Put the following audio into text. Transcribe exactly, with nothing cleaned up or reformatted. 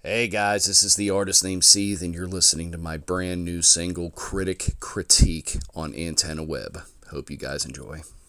Hey guys, this is the artist named Seeth, and you're listening to my brand new single, Critic Critique, on Antenna Web. Hope you guys enjoy.